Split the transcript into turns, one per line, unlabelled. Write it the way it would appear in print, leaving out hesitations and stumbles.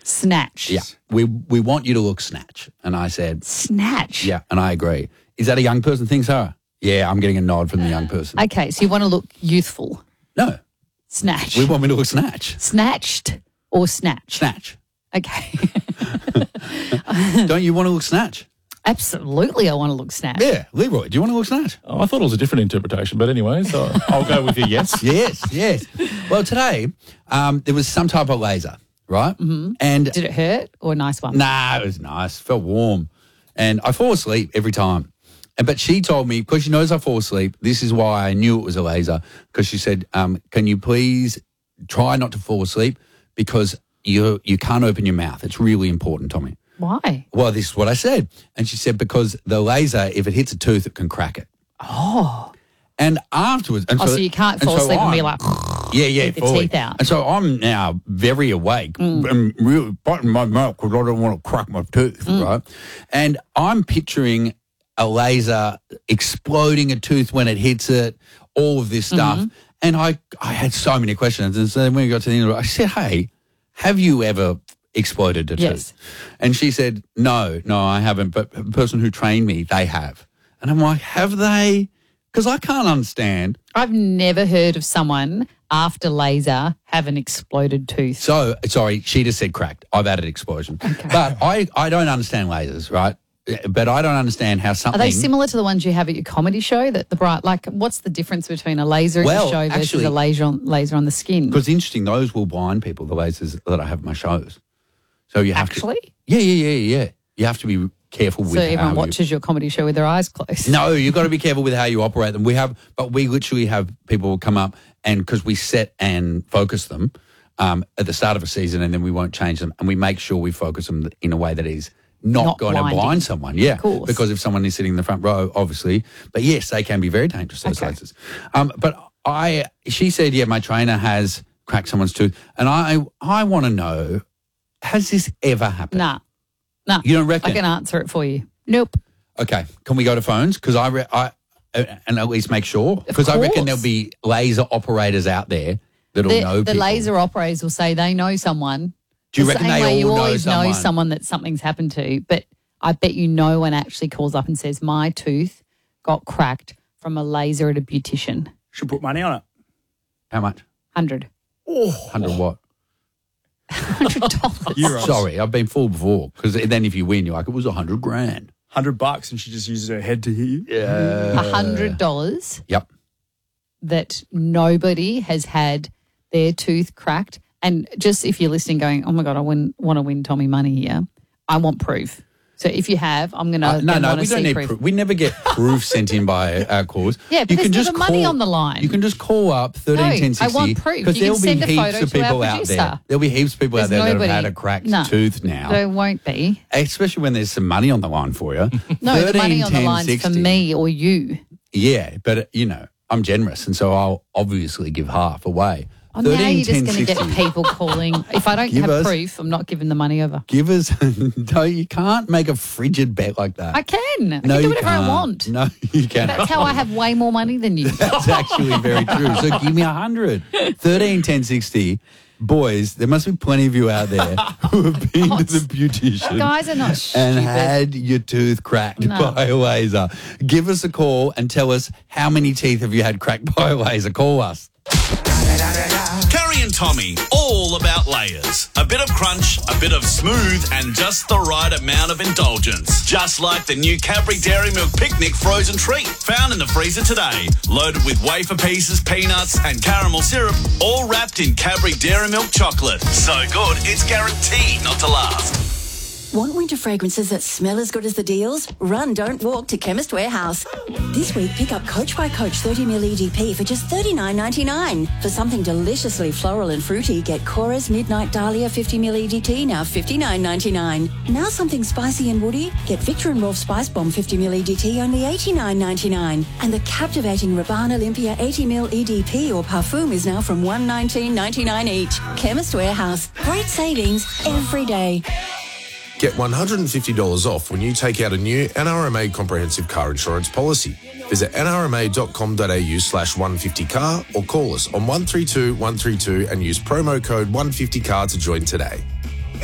Snatch.
Yeah. We want you to look snatch. And I said,
Snatch.
yeah, and I agree. Is that a young person thing, Sarah? Yeah, I'm getting a nod from the young person.
Okay, so you want to look youthful.
No.
Snatch.
We want me to look snatch.
Snatched or snatch?
Snatch.
Okay.
Don't you want to look snatch?
Absolutely, I want to look snatch.
Yeah. Leroy, do you want to look snatch?
Oh, I thought it was a different interpretation, but anyway, so I'll go with a yes.
Yes. Well, today there was some type of laser, right? Mm-hmm. And
Did it hurt or a nice one?
nah, it was nice. Felt warm. And I fall asleep every time. But she told me, because she knows I fall asleep, this is why I knew it was a laser, because she said, can you please try not to fall asleep because you can't open your mouth. It's really important, Tommy.
Why?
Well, this is what I said. And she said, because the laser, if it hits a tooth, it can crack it.
Oh.
And afterwards... And
so you can't fall asleep and be like...
Yeah,
with your
fully.
teeth out.
And so I'm now very awake and really biting my mouth because I don't want to crack my tooth, right? And I'm picturing a laser exploding a tooth when it hits it, all of this stuff. And I had so many questions. And so when we got to the end of it, I said, hey, have you ever exploded a
Yes.
tooth? And she said, no, I haven't. But the person who trained me, they have. And I'm like, have they? Because I can't understand.
I've never heard of someone after laser have an exploded tooth.
So, sorry, she just said cracked. I've added explosion. Okay. But I don't understand lasers, right? But I don't understand how something...
Are they similar to the ones you have at your comedy show? That the bright, like, what's the difference between a laser at your show versus a laser on the skin?
Because interesting, those will blind people, the lasers that I have at my shows. So you have
Actually?
to... Yeah. You have to be careful with
So
how
everyone watches your comedy show with their eyes closed.
No, you've got to be careful with how you operate them. We literally have people come up and because we set and focus them at the start of a season and then we won't change them and we make sure we focus them in a way that is not going
blinding.
to blind someone. Yeah,
of course.
Because if someone is sitting in the front row, obviously. But yes, they can be very dangerous, those lasers. But she said, yeah, my trainer has cracked someone's tooth. And I want to know, has this ever happened?
Nah.
You don't reckon?
I can answer it for you. Nope.
Okay, can we go to phones? Because and at least make sure. Because I reckon there'll be laser operators out there that'll know
the
people.
laser operators will say they know someone.
Do you
the
reckon
same
they
way
all
you
know
always
someone?
know someone that something's happened to, but I bet you no one actually calls up and says, my tooth got cracked from a laser at a beautician.
Should put money on it.
How much?
100.
100 what?
$100.
Euros.
Sorry, I've been fooled before. Because then if you win, you're like, it was $100 grand.
$100 and she just uses her head to hit you.
Yeah.
$100
Yep.
that nobody has had their tooth cracked. And just if you're listening going, oh, my God, I want to win Tommy money here, I want proof. So if you have, I'm going to
No, we don't need proof. We never get proof sent in by our calls.
Yeah, but there's never money on the line.
You can just call up 131060.
I want proof.
Because
You
there'll
can
be
send a
heaps
photo
of
to our
people out
producer.
there. There'll be heaps of people out
There's
there that
nobody.
have had a cracked
No.
tooth now.
There won't be.
Especially when there's some money on the line for you.
No, the money on the line's for
131060.
me or you.
Yeah, but, I'm generous, and so I'll obviously give half away.
Oh, now you're just going to get
131060.
people calling. If I don't
Give
have
us-
proof, I'm not giving the money over.
Give us... No, you can't make a frigid bet like that.
I can. I
No,
can do
you
whatever
can't.
I want.
No, you can't.
That's how I have way more money than you.
That's actually very true. So give me 100. 131060. Boys, there must be plenty of you out there who have been to the beautician
Guys are not
and
stupid.
had your tooth cracked
No.
by a laser. Give us a call and tell us how many teeth have you had cracked by a laser. Call us.
Carrie and Tommy, all about layers. A bit of crunch, a bit of smooth, and just the right amount of indulgence. Just like the new Cadbury Dairy Milk Picnic frozen treat, found in the freezer today. Loaded with wafer pieces, peanuts, and caramel syrup, all wrapped in Cadbury Dairy Milk chocolate. So good, it's guaranteed not to last.
Want winter fragrances that smell as good as the deals? Run, don't walk to Chemist Warehouse. This week, pick up Coach by Coach 30ml EDP for just $39.99. For something deliciously floral and fruity, get Cora's Midnight Dahlia 50ml EDT, now $59.99. Now something spicy and woody? Get Victor and Rolf Spice Bomb 50ml EDT, only $89.99. And the captivating Rabanne Olympia 80ml EDP or Parfum is now from $119.99 each. Chemist Warehouse. Great savings every day.
Get $150 off when you take out a new NRMA comprehensive car insurance policy. Visit nrma.com.au/150car or call us on 132 132 and use promo code 150car to join today.